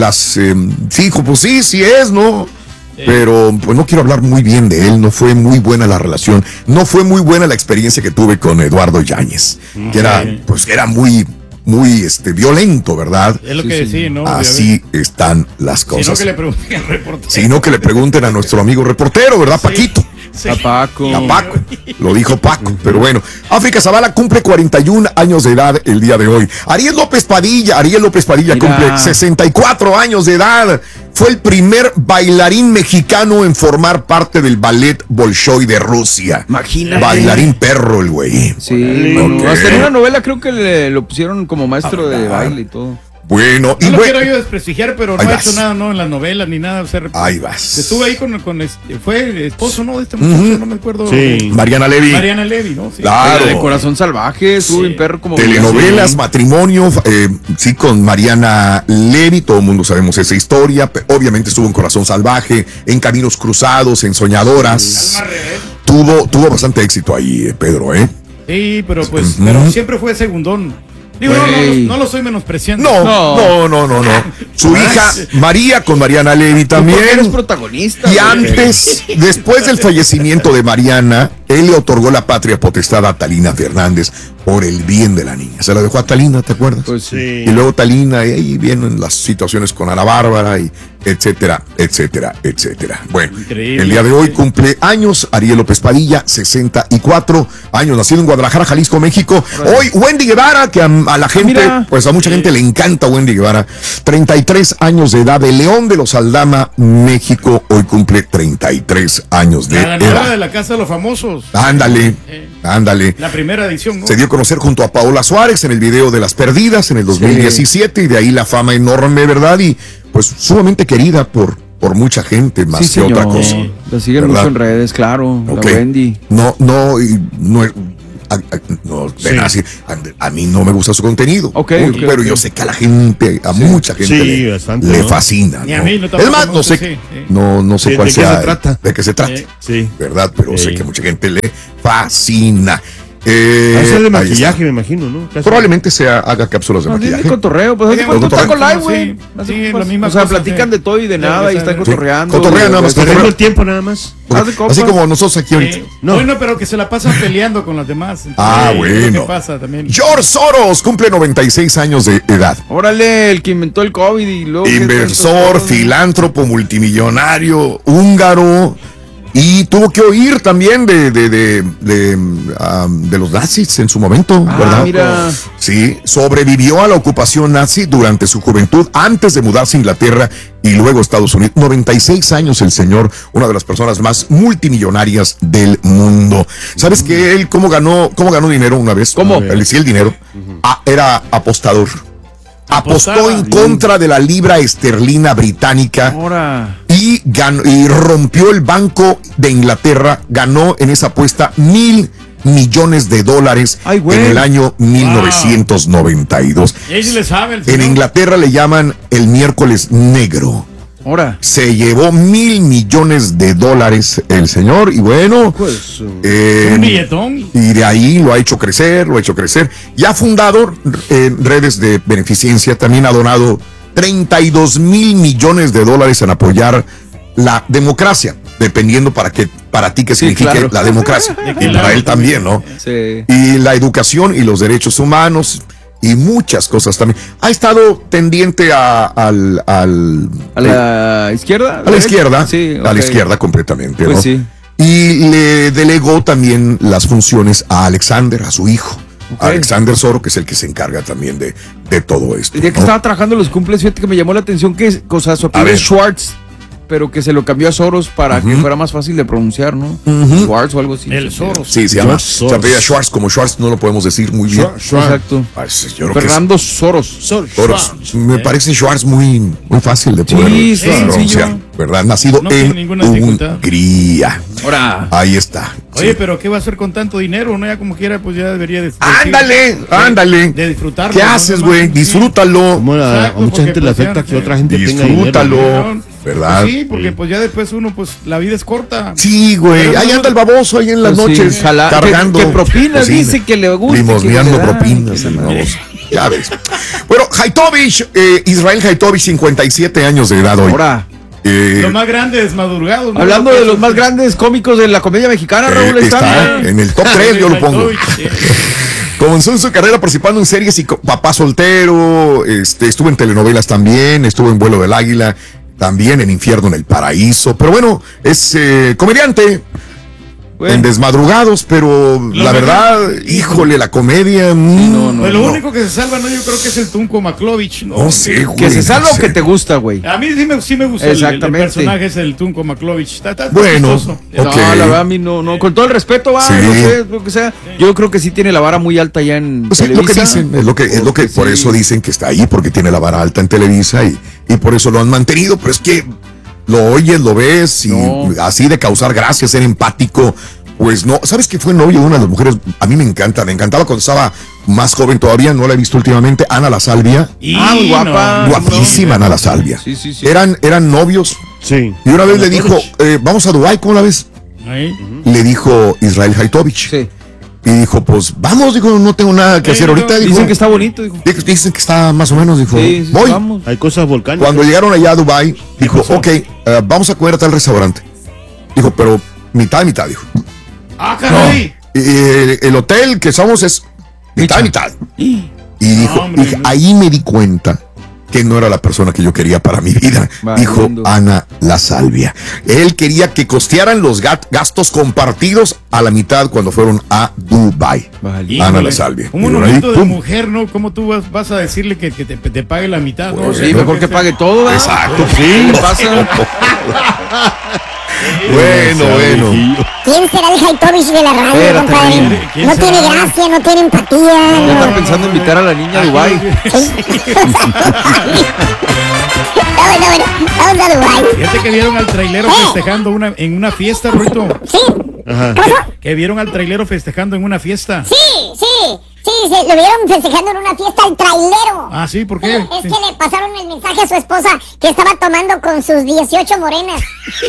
Speaker 4: pues sí es, ¿no? Pero pues no quiero hablar muy bien de él, no fue muy buena la relación, no fue muy buena la experiencia que tuve con Eduardo Yáñez, que era muy violento, ¿verdad?
Speaker 2: Es lo que decía, ¿no?
Speaker 4: Así están las cosas.
Speaker 2: Si no, que le pregunten al reportero.
Speaker 4: Si no, que le pregunten a nuestro amigo reportero, ¿verdad, Paquito?
Speaker 1: A Paco.
Speaker 4: Lo dijo Paco, pero bueno. África Zavala cumple 41 años de edad el día de hoy. Ariel López Padilla cumple 64 años de edad. Fue el primer bailarín mexicano en formar parte del ballet Bolshoi de Rusia.
Speaker 1: Imagínate.
Speaker 4: Bailarín perro el güey.
Speaker 1: Sí, hasta en una novela creo que lo pusieron como maestro de baile y todo.
Speaker 4: Bueno,
Speaker 2: no lo quiero yo desprestigiar, pero no ha hecho nada, ¿no? En las novelas ni nada.
Speaker 4: Ahí vas.
Speaker 2: Estuve ahí fue esposo, ¿no? De este muchacho, no me acuerdo.
Speaker 4: Sí, Mariana Levy,
Speaker 2: ¿no? Sí.
Speaker 4: Claro.
Speaker 1: De Corazón Salvaje, estuvo en perro como.
Speaker 4: Telenovelas, matrimonio, sí, con Mariana Levy, todo el mundo sabemos esa historia. Obviamente estuvo en Corazón Salvaje, en Caminos Cruzados, en Soñadoras. Tuvo bastante éxito ahí, Pedro, ¿eh?
Speaker 2: Sí, pero pero siempre fue segundón. Digo, no lo estoy menospreciando.
Speaker 4: No. Su hija María con Mariana Levy también.
Speaker 1: Eres protagonista.
Speaker 4: Y después del fallecimiento de Mariana, él le otorgó la patria potestad a Talina Fernández por el bien de la niña. Se la dejó a Talina, ¿te acuerdas?
Speaker 1: Pues sí.
Speaker 4: Y luego Talina, y ahí vienen las situaciones con Ana Bárbara, y etcétera, etcétera, etcétera. Bueno,
Speaker 2: Increíble.
Speaker 4: el día de hoy cumple años Ariel López Padilla, 64 años, nacido en Guadalajara, Jalisco, México. Hoy Wendy Guevara, que a la gente, pues a mucha gente le encanta Wendy Guevara, 33 años de edad, de León de los Aldama, México, hoy cumple 33 años de
Speaker 2: La ganadora
Speaker 4: edad.
Speaker 2: de la Casa de los Famosos.
Speaker 4: Ándale, ándale.
Speaker 2: La primera edición, ¿no?
Speaker 4: Se dio a conocer junto a Paola Suárez en el video de Las Perdidas en el 2017 y de ahí la fama enorme, ¿verdad? Y pues sumamente querida por mucha gente, más que otra cosa.
Speaker 1: La siguen
Speaker 4: ¿verdad?
Speaker 1: mucho en redes, claro.
Speaker 4: Ok.
Speaker 1: La Wendy.
Speaker 4: No, ven así, a mí no me gusta su contenido, pero yo sé que a la gente, a mucha gente le fascina.
Speaker 2: Y a
Speaker 4: ¿no?
Speaker 2: mí no
Speaker 4: Es más, no sé, no sé cuál sea, de qué se trata,
Speaker 3: Sí.
Speaker 4: ¿verdad? Pero sé que a mucha gente le fascina.
Speaker 3: Hacer de
Speaker 4: ahí
Speaker 3: maquillaje,
Speaker 4: está.
Speaker 3: me imagino, ¿no? Casi.
Speaker 4: Probablemente haga cápsulas de maquillaje.
Speaker 1: De cotorreo, pues así como Taco Live, güey.
Speaker 2: Sí, la misma
Speaker 1: O sea,
Speaker 2: cosa,
Speaker 1: platican de todo y de nada y están cotorreando.
Speaker 4: Cotorrean nada más.
Speaker 3: Perdiendo el tiempo nada más.
Speaker 4: Así como nosotros aquí ahorita.
Speaker 2: No, pero que se la pasan peleando con los demás.
Speaker 4: Ah,
Speaker 2: Entonces,
Speaker 4: bueno.
Speaker 2: ¿qué pasa también?
Speaker 4: George Soros cumple 96 años de edad.
Speaker 1: Órale, el que inventó el COVID y luego...
Speaker 4: Inversor, filántropo, multimillonario, húngaro. Y tuvo que huir también de los nazis en su momento, ¿verdad?
Speaker 1: Mira.
Speaker 4: Sí, sobrevivió a la ocupación nazi durante su juventud, antes de mudarse a Inglaterra y luego a Estados Unidos. 96 años el señor, una de las personas más multimillonarias del mundo. ¿Sabes que él cómo ganó dinero una vez?
Speaker 1: ¿Cómo?
Speaker 4: Él decía el dinero. Era apostador. Apostó en contra de la libra esterlina británica.
Speaker 1: Ahora.
Speaker 4: Y rompió el Banco de Inglaterra, ganó en esa apuesta $1,000 millones en el año 1992.
Speaker 2: Y ahí sí le sabe el
Speaker 4: En
Speaker 2: señor.
Speaker 4: Inglaterra le llaman el miércoles negro.
Speaker 1: Ahora.
Speaker 4: Se llevó $1,000 millones el señor, y bueno,
Speaker 2: un billetón.
Speaker 4: y de ahí lo ha hecho crecer. Ya ha fundado redes de beneficencia, también ha donado $32 mil millones en apoyar la democracia, dependiendo para ti qué significa
Speaker 1: claro.
Speaker 4: la democracia. Y para él también, ¿no?
Speaker 1: Sí.
Speaker 4: Y la educación y los derechos humanos y muchas cosas también. Ha estado tendiente a
Speaker 1: la izquierda.
Speaker 4: A la izquierda,
Speaker 1: sí,
Speaker 4: a la izquierda completamente,
Speaker 1: pues
Speaker 4: ¿no?
Speaker 1: sí.
Speaker 4: Y le delegó también las funciones a Alexander, a su hijo. Alexander Soro, que es el que se encarga también de todo esto.
Speaker 1: El día que estaba trabajando los cumples, fíjate que me llamó la atención que su apellido es Schwartz, pero que se lo cambió a Soros para que fuera más fácil de pronunciar, ¿no? Schwartz o algo así.
Speaker 2: El Soros.
Speaker 4: Sí, se llama. Se apellida Schwartz, como Schwartz no lo podemos decir muy bien.
Speaker 1: Exacto.
Speaker 4: Yo creo
Speaker 1: Fernando Soros.
Speaker 4: Soros. Me parece Schwartz muy fácil de poder pronunciar, ¿verdad? Nacido en Hungría.
Speaker 1: Ahora.
Speaker 4: Ahí está.
Speaker 2: Oye, pero ¿qué va a hacer con tanto dinero? No, ya como quiera, pues ya debería de...
Speaker 4: Ándale.
Speaker 2: De disfrutarlo.
Speaker 4: ¿Qué haces, güey? Disfrútalo.
Speaker 3: Como a mucha gente le afecta que otra gente tenga dinero.
Speaker 4: Disfrútalo, ¿verdad?
Speaker 2: Sí, porque pues ya después uno, pues la vida es corta.
Speaker 4: Sí, güey. Ahí anda el baboso ahí en las noches, cargando.
Speaker 1: Que propinas, dice que le gusta.
Speaker 4: Limosneando propinas el baboso. Ya ves. Bueno, Haitovich, Israel Haitovich, 57 años de edad hoy.
Speaker 1: Ahora.
Speaker 2: Los más grandes madrugados, ¿no?
Speaker 1: Hablando de los más grandes cómicos de la comedia mexicana, Raúl,
Speaker 4: está en el top 3, yo lo pongo. Comenzó en su carrera participando en series y papá soltero, estuvo en telenovelas también, estuvo en Vuelo del Águila, también en Infierno en el Paraíso. Pero bueno, es comediante. En Desmadrugados, pero la verdad, híjole, la comedia.
Speaker 2: Pues lo único que se salva, no, yo creo que es el Tunco Maklovich.
Speaker 4: No sé, güey.
Speaker 1: Que se salva o que te gusta, güey.
Speaker 2: A mí sí me gusta. El personaje es el Tunco Maklovich. Está
Speaker 4: bueno,
Speaker 1: no, la verdad a mí no. Con todo el respeto, no sé, lo que sea. Yo creo que sí tiene la vara muy alta ya en
Speaker 4: pues
Speaker 1: Televisa.
Speaker 4: Es lo que dicen, es lo que por eso dicen que está ahí, porque tiene la vara alta en Televisa y por eso lo han mantenido, pero es que lo oyes, lo ves y así de causar gracia, ser empático. Pues no, ¿sabes que fue novio de una de las mujeres? A mí me encantaba cuando estaba más joven todavía, no la he visto últimamente, Ana La Salvia.
Speaker 1: Muy guapa.
Speaker 4: Guapísima Ana La Salvia.
Speaker 1: Sí.
Speaker 4: Eran novios.
Speaker 3: Sí.
Speaker 4: Y una vez le dijo, vamos a Dubái, ¿cómo la ves? Le dijo Israel Haitovich.
Speaker 1: Sí.
Speaker 4: Y dijo, pues vamos, dijo, no tengo nada que hacer ahorita. Dijo,
Speaker 1: dicen que está bonito, dijo.
Speaker 4: Dicen que está más o menos, dijo, voy.
Speaker 1: Vamos.
Speaker 3: Hay cosas volcánicas.
Speaker 4: Cuando llegaron allá a Dubái, dijo, ok, vamos a comer a tal restaurante. Dijo, pero mitad y mitad, dijo.
Speaker 2: ¡Ah, caray!
Speaker 4: No, el hotel que somos es mitad. Y dijo, ahí me di cuenta que no era la persona que yo quería para mi vida. Dijo Ana La Salvia. Él quería que costearan los gastos compartidos a la mitad cuando fueron a Dubai. Ana La Salvia.
Speaker 2: Un monumento de mujer, ¿no? ¿Cómo tú vas a decirle que te pague la mitad?
Speaker 1: Pues ¿no? Sí, mejor que pague todo, ¿verdad?
Speaker 4: Exacto.
Speaker 1: Sí, pasa.
Speaker 4: Bueno.
Speaker 5: ¿Quién será el Haitovich de la radio, compadre? No tiene gracia, no tiene empatía.
Speaker 1: Ya está pensando en invitar a la niña a Dubái.
Speaker 5: Bueno, vamos a Dubái.
Speaker 2: Fíjate que vieron al trailero festejando en una fiesta, Ruito.
Speaker 5: Sí.
Speaker 2: Ajá. Que vieron al trailero festejando en una fiesta.
Speaker 5: Sí, lo vieron festejando en una fiesta al trailero.
Speaker 2: Ah, sí, ¿por qué?
Speaker 5: Es que le pasaron el mensaje a su esposa que estaba tomando con sus 18 morenas.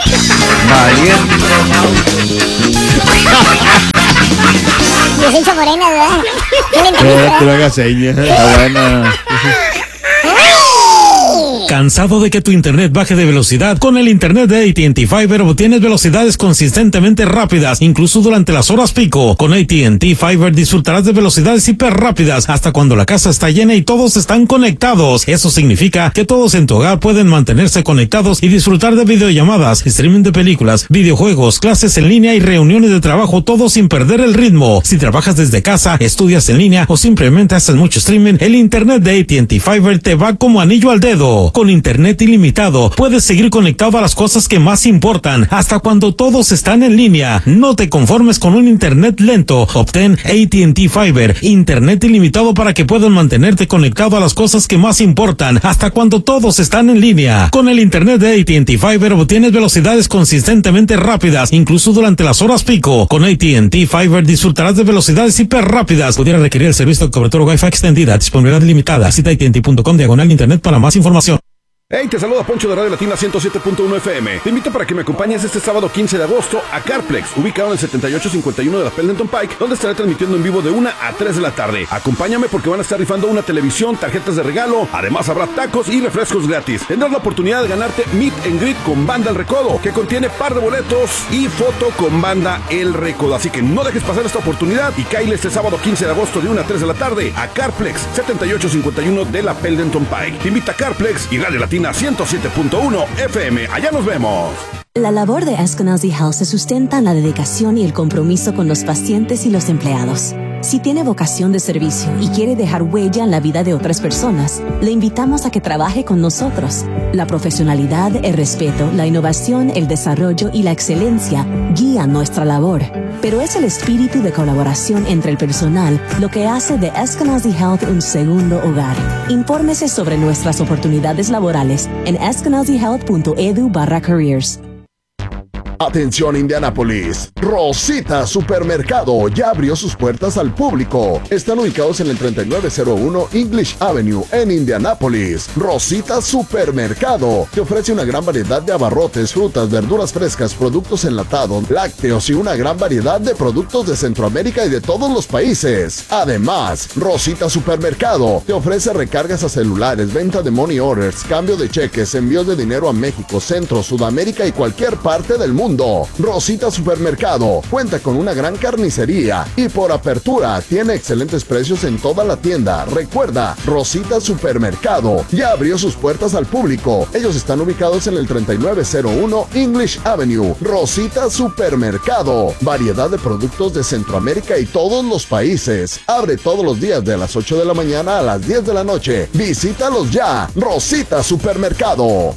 Speaker 5: 18 morenas, ¿verdad? ¿Qué le entendiste?
Speaker 3: Que no haga señas.
Speaker 1: Está buena.
Speaker 18: ¿Cansado de que tu internet baje de velocidad? Con el internet de AT&T Fiber obtienes velocidades consistentemente rápidas, incluso durante las horas pico. Con AT&T Fiber disfrutarás de velocidades hiper rápidas hasta cuando la casa está llena y todos están conectados. Eso significa que todos en tu hogar pueden mantenerse conectados y disfrutar de videollamadas, streaming de películas, videojuegos, clases en línea y reuniones de trabajo, todo sin perder el ritmo. Si trabajas desde casa, estudias en línea o simplemente haces mucho streaming, el internet de AT&T Fiber te va como anillo al dedo. Con internet ilimitado, puedes seguir conectado a las cosas que más importan, hasta cuando todos están en línea. No te conformes con un internet lento. Obtén AT&T Fiber, internet ilimitado para que puedas mantenerte conectado a las cosas que más importan, hasta cuando todos están en línea. Con el internet de AT&T Fiber obtienes velocidades consistentemente rápidas, incluso durante las horas pico. Con AT&T Fiber disfrutarás de velocidades hiper rápidas. Pudiera requerir el servicio de cobertura Wi-Fi extendida, disponibilidad limitada. Visita AT&T.com/internet para más información.
Speaker 15: Hey, te saluda Poncho de Radio Latina 107.1 FM. Te invito para que me acompañes este sábado 15 de agosto a Carplex, ubicado en el 7851 de la Pendleton Pike, donde estaré transmitiendo en vivo de 1 a 3 de la tarde. Acompáñame porque van a estar rifando una televisión, tarjetas de regalo, además habrá tacos y refrescos gratis. Tendrás la oportunidad de ganarte Meet and Greet con Banda El Recodo, que contiene par de boletos y foto con Banda El Recodo. Así que no dejes pasar esta oportunidad y cáile este sábado 15 de agosto de 1 a 3 de la tarde a Carplex, 7851 de la Pendleton Pike. Te invita a Carplex y Radio Latina 107.1 FM. Allá nos vemos.
Speaker 19: La labor de Eskenazi Health se sustenta en la dedicación y el compromiso con los pacientes y los empleados. Si tiene vocación de servicio y quiere dejar huella en la vida de otras personas, le invitamos a que trabaje con nosotros. La profesionalidad, el respeto, la innovación, el desarrollo y la excelencia guían nuestra labor. Pero es el espíritu de colaboración entre el personal lo que hace de Eskenazi Health un segundo hogar. Infórmese sobre nuestras oportunidades laborales en eskenazihealth.edu/careers.
Speaker 9: Atención Indianápolis, Rosita Supermercado ya abrió sus puertas al público. Están ubicados en el 3901 English Avenue en Indianápolis. Rosita Supermercado te ofrece una gran variedad de abarrotes, frutas, verduras frescas, productos enlatados, lácteos y una gran variedad de productos de Centroamérica y de todos los países. Además, Rosita Supermercado te ofrece recargas a celulares, venta de money orders, cambio de cheques, envíos de dinero a México, Centro, Sudamérica y cualquier parte del mundo. Rosita Supermercado cuenta con una gran carnicería y por apertura tiene excelentes precios en toda la tienda. Recuerda, Rosita Supermercado ya abrió sus puertas al público. Ellos están ubicados en el 3901 English Avenue. Rosita Supermercado, variedad de productos de Centroamérica y todos los países. Abre todos los días de las 8 de la mañana a las 10 de la noche. Visítalos ya. Rosita Supermercado.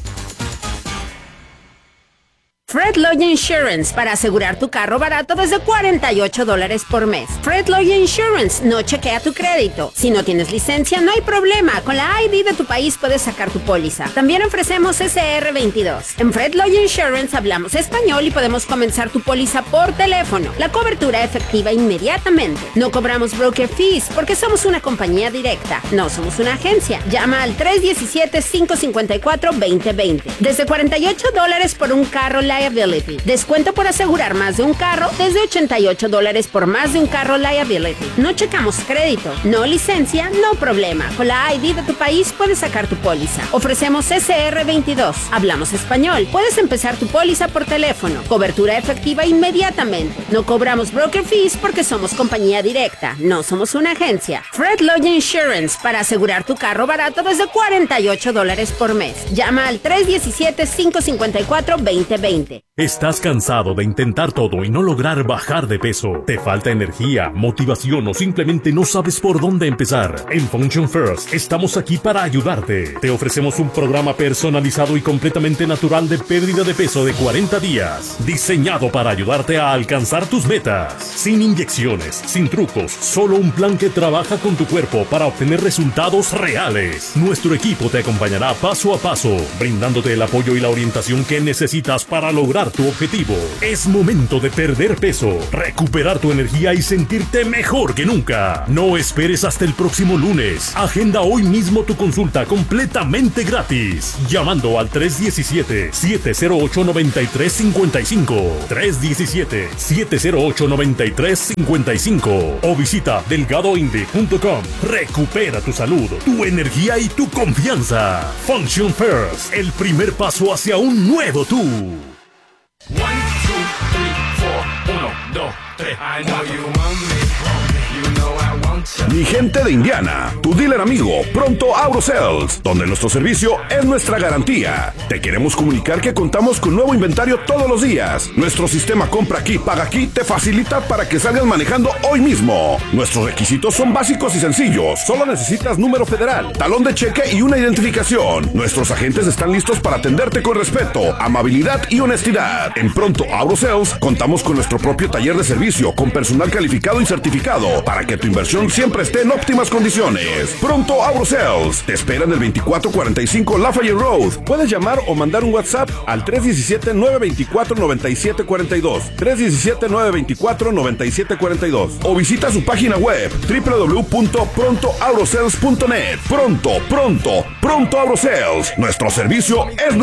Speaker 20: Fred Lloyd Insurance, para asegurar tu carro barato desde $48 por mes. Fred Lloyd Insurance no chequea tu crédito. Si no tienes licencia, no hay problema. Con la ID de tu país puedes sacar tu póliza. También ofrecemos SR22. En Fred Lloyd Insurance hablamos español y podemos comenzar tu póliza por teléfono. La cobertura efectiva inmediatamente. No cobramos broker fees porque somos una compañía directa. No somos una agencia. Llama al 317-554-2020. Desde $48 por un carro Light Liability. Descuento por asegurar más de un carro desde $88 por más de un carro Liability. No checamos crédito, no licencia, no problema. Con la ID de tu país puedes sacar tu póliza. Ofrecemos SR22. Hablamos español. Puedes empezar tu póliza por teléfono. Cobertura efectiva inmediatamente. No cobramos broker fees porque somos compañía directa. No somos una agencia. Fred Lloyd Insurance para asegurar tu carro barato desde $48 por mes. Llama al 317-554-2020.
Speaker 13: ¿Estás cansado de intentar todo y no lograr bajar de peso? ¿Te falta energía, motivación o simplemente no sabes por dónde empezar? En Function First estamos aquí para ayudarte. Te ofrecemos un programa personalizado y completamente natural de pérdida de peso de 40 días, diseñado para ayudarte a alcanzar tus metas. Sin inyecciones, sin trucos, solo un plan que trabaja con tu cuerpo para obtener resultados reales. Nuestro equipo te acompañará paso a paso, brindándote el apoyo y la orientación que necesitas para lograr tu objetivo. Es momento de perder peso, recuperar tu energía y sentirte mejor que nunca. No esperes hasta el próximo lunes. Agenda hoy mismo tu consulta completamente gratis, llamando al 317-708-9355, 317-708-9355 o visita delgadoinde.com. Recupera tu salud, tu energía y tu confianza. Function First, el primer paso hacia un nuevo tú.
Speaker 10: 1, 2, 3, 4, 1, 2, 3. I know you want me. You know I want you.
Speaker 15: Mi gente de Indiana, tu dealer amigo, Pronto AutoSales, donde nuestro servicio es nuestra garantía. Te queremos comunicar que contamos con nuevo inventario todos los días. Nuestro sistema compra aquí, paga aquí, te facilita para que salgas manejando hoy mismo. Nuestros requisitos son básicos y sencillos. Solo necesitas número federal, talón de cheque y una identificación. Nuestros agentes están listos para atenderte con respeto, amabilidad y honestidad. En Pronto AutoSales contamos con nuestro propio taller de servicio con personal calificado y certificado para que tu inversión siempre esté en óptimas condiciones. Pronto AutoSales te espera en el 2445 Lafayette Road. Puedes llamar o mandar un WhatsApp al 317-924-9742, 317-924-9742 o visita su página web www.prontoautosales.net. Pronto AutoSales. Nuestro servicio es